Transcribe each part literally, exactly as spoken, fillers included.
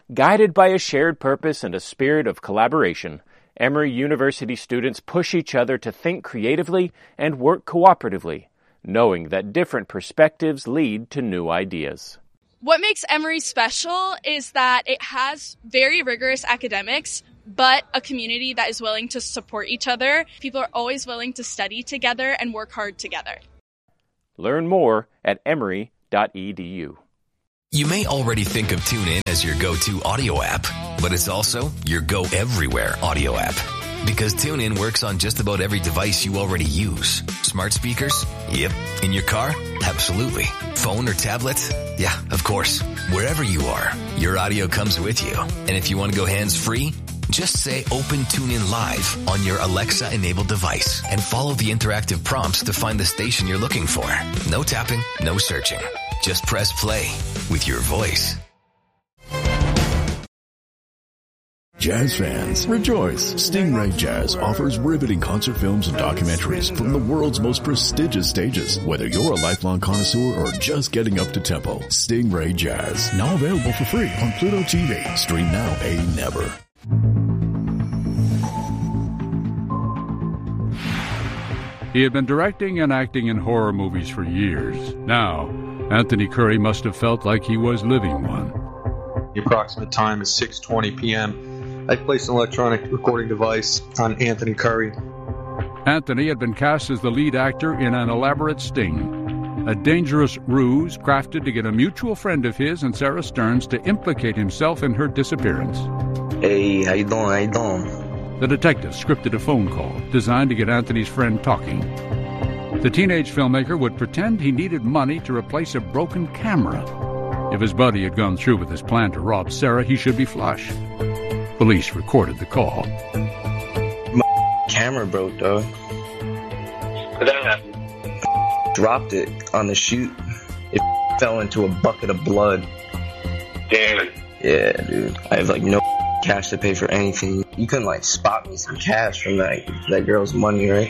Guided by a shared purpose and a spirit of collaboration, Emory University students push each other to think creatively and work cooperatively, knowing that different perspectives lead to new ideas. What makes Emory special is that it has very rigorous academics, but a community that is willing to support each other. People are always willing to study together and work hard together. Learn more at emory dot e d u. You may already think of TuneIn as your go-to audio app, but it's also your go-everywhere audio app. Because TuneIn works on just about every device you already use. Smart speakers? Yep. In your car? Absolutely. Phone or tablet? Yeah, of course. Wherever you are, your audio comes with you. And if you want to go hands-free, just say Open TuneIn Live on your Alexa-enabled device and follow the interactive prompts to find the station you're looking for. No tapping, no searching. Just press play with your voice. Jazz fans, rejoice! Stingray Jazz offers riveting concert films and documentaries from the world's most prestigious stages. Whether you're a lifelong connoisseur or just getting up to tempo, Stingray Jazz, now available for free on Pluto T V. Stream now, pay never. He had been directing and acting in horror movies for years. Now, Anthony Curry must have felt like he was living one. The approximate time is six twenty p.m. I placed an electronic recording device on Anthony Curry. Anthony had been cast as the lead actor in an elaborate sting, a dangerous ruse crafted to get a mutual friend of his and Sarah Stearns to implicate himself in her disappearance. Hey, how you doing? How you doing? The detective scripted a phone call designed to get Anthony's friend talking. The teenage filmmaker would pretend he needed money to replace a broken camera. If his buddy had gone through with his plan to rob Sarah, he should be flush. Police recorded the call. My camera broke, dog. What that happened? Dropped it on the shoot. It fell into a bucket of blood. Damn. Yeah, dude. I have like no cash to pay for anything. You couldn't like spot me some cash from that that girl's money, right?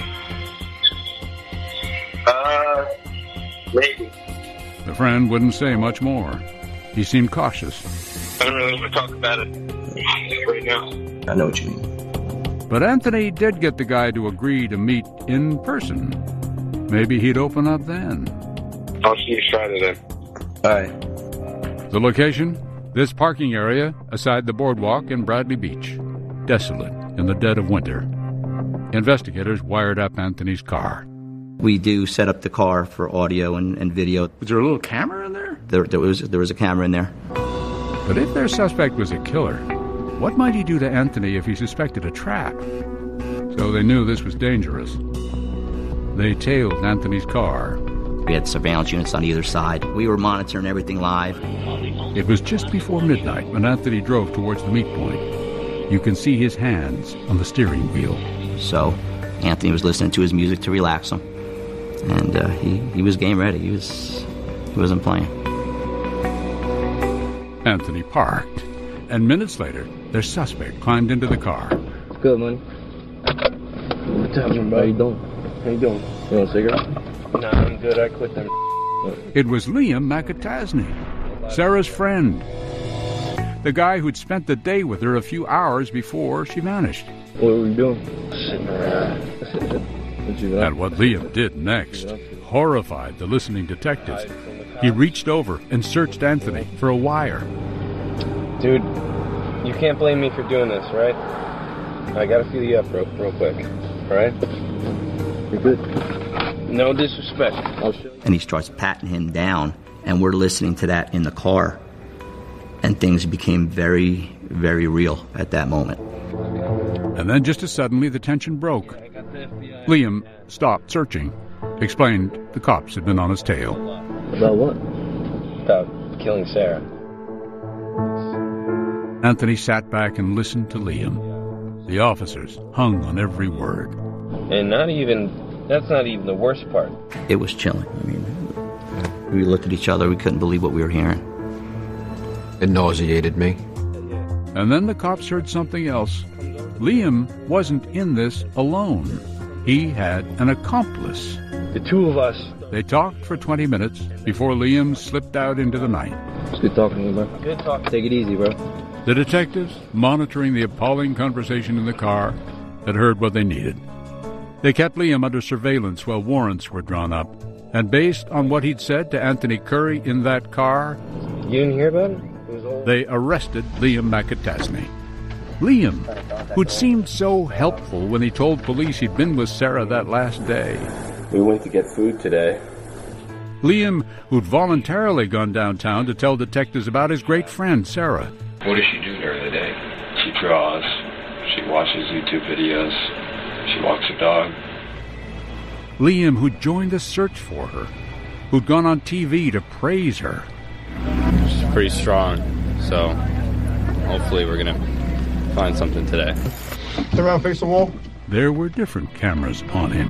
Uh, maybe. The friend wouldn't say much more. He seemed cautious. I don't really want to talk about it right now. I know what you mean. But Anthony did get the guy to agree to meet in person. Maybe he'd open up then. I'll see you Friday then. All right. The location? This parking area aside the boardwalk in Bradley Beach. Desolate in the dead of winter. Investigators wired up Anthony's car. We do set up the car for audio and, and video. Was there a little camera in there? There, there was there was a camera in there. But if their suspect was a killer, what might he do to Anthony if he suspected a trap? So they knew this was dangerous. They tailed Anthony's car. We had surveillance units on either side. We were monitoring everything live. It was just before midnight when Anthony drove towards the meet point. You can see his hands on the steering wheel. So Anthony was listening to his music to relax him. And uh, he, he was game ready. He was he wasn't playing. Anthony parked, and minutes later, their suspect climbed into the car. It's good, man. What's happening, bro? How you doing? How you doing? You want a cigarette? Nah, I'm good. I quit them. It was Liam McAtasney, Sarah's friend. The guy who'd spent the day with her a few hours before she vanished. What were you doing? Sitting around. And what Liam did next horrified the listening detectives. He reached over and searched Anthony for a wire. Dude, you can't blame me for doing this, right? I gotta feel you up real, real quick, alright? You're good. No disrespect. I'll show you. And he starts patting him down, and we're listening to that in the car. And things became very, very real at that moment. And then just as suddenly the tension broke. Liam stopped searching, explained the cops had been on his tail. About what? About killing Sarah. Anthony sat back and listened to Liam. The officers hung on every word. And not even, that's not even the worst part. It was chilling. I mean, we looked at each other, we couldn't believe what we were hearing. It nauseated me. And then the cops heard something else. Liam wasn't in this alone. He had an accomplice. The two of us. They talked for twenty minutes before Liam slipped out into the night. It's good talking to you, bro. Good talking. Take it easy, bro. The detectives, monitoring the appalling conversation in the car, had heard what they needed. They kept Liam under surveillance while warrants were drawn up, and based on what he'd said to Anthony Curry in that car, You didn't hear about it? It was old. they arrested Liam McAtasney. Liam, who'd seemed so helpful when he told police he'd been with Sarah that last day. We went to get food today. Liam, who'd voluntarily gone downtown to tell detectives about his great friend, Sarah. What does she do during the day? She draws. She watches YouTube videos. She walks her dog. Liam, who'd joined the search for her, who'd gone on T V to praise her. She's pretty strong, so hopefully we're going to find something today. Turn around, face the wall. There were different cameras on him.